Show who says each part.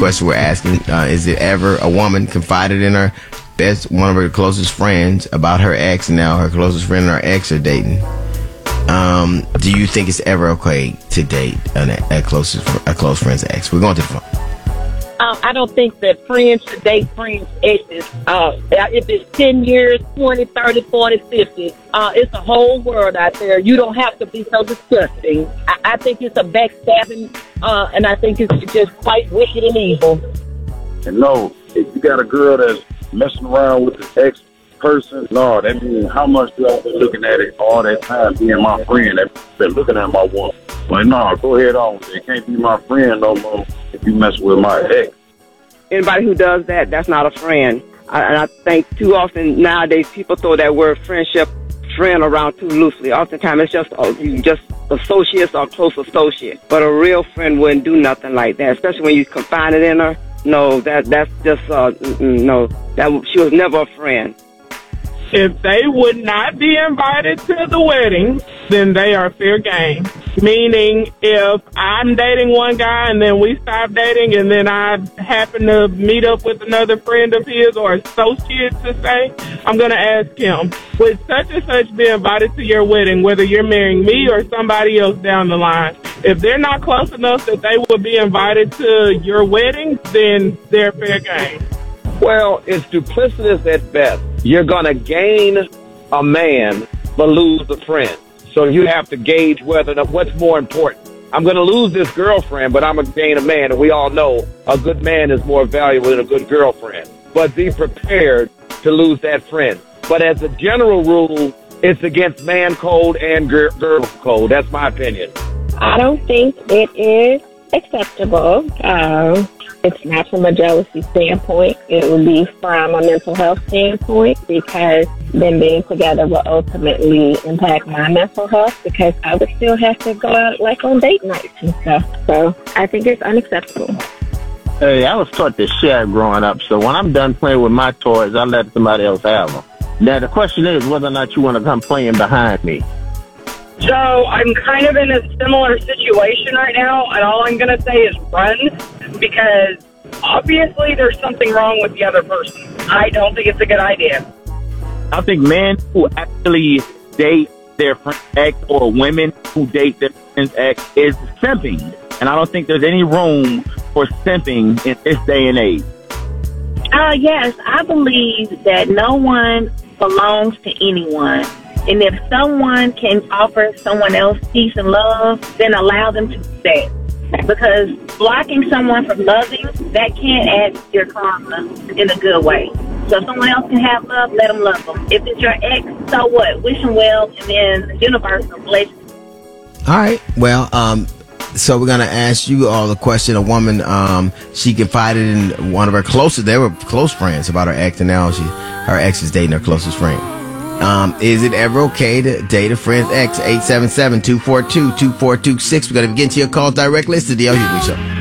Speaker 1: question we're asking. Is it ever a woman confided in one of her closest friends about her ex, and now her closest friend and her ex are dating? Do you think it's ever okay to date a close friend's ex? We're going to the phone.
Speaker 2: I don't think that friends should date friends' exes. If it's 10 years, 20, 30, 40, 50, it's a whole world out there. You don't have to be so disgusting. I think it's a backstabbing, and I think it's just quite wicked and evil.
Speaker 3: And no, if you got a girl that's messing around with the ex person, no, that means how much do I been looking at it all that time being my friend? They've been looking at my woman. But no, go ahead on. It can't be my friend no more if you mess with my ex.
Speaker 4: Anybody who does that, that's not a friend. And I think too often nowadays people throw that word friend around too loosely. Oftentimes it's just associates or close associates. But a real friend wouldn't do nothing like that, especially when you confine it in her. No, that's just no. She was never a friend.
Speaker 5: If they would not be invited to the wedding, then they are fair game. Meaning, if I'm dating one guy and then we stop dating and then I happen to meet up with another friend of his or associate to say, I'm going to ask him, would such and such be invited to your wedding, whether you're marrying me or somebody else down the line? If they're not close enough that they would be invited to your wedding, then they're fair game.
Speaker 6: Well, it's duplicitous at best. You're going to gain a man but lose a friend. So you have to gauge what's more important. I'm going to lose this girlfriend, but I'm going to gain a man. And we all know a good man is more valuable than a good girlfriend. But be prepared to lose that friend. But as a general rule, it's against man code and girl code. That's my opinion.
Speaker 2: I don't think it is acceptable. It's not from a jealousy standpoint. It would be from a mental health standpoint, because them being together will ultimately impact my mental health, because I would still have to go out like on date nights and stuff. So I think it's unacceptable.
Speaker 7: Hey, I was taught to share growing up, so when I'm done playing with my toys, I let somebody else have them. Now the question is whether or not you want to come playing behind me.
Speaker 8: So I'm kind of in a similar situation right now, and all I'm going to say is run, because obviously there's something wrong with the other person. I don't think it's a good idea.
Speaker 9: I think men who actually date their friend's ex or women who date their friend's ex is simping. And I don't think there's any room for simping in this day and age.
Speaker 10: Yes, I believe that no one belongs to anyone. And if someone can offer someone else peace and love, then allow them to do that. Because blocking someone from loving, that can't add to your karma in a good way. So if someone else can have love, let them love them. If it's your ex, so what? Wish them well, and then the universe will bless you.
Speaker 1: All right. Well, so we're going to ask you all the question. A woman, she confided in one of her closest, they were close friends, about her ex, and now her ex is dating her closest friend. Is it ever okay to date a friend's ex? 877-242-2426. We're going to begin to your calls directly. It's the D.L. Hughley Show.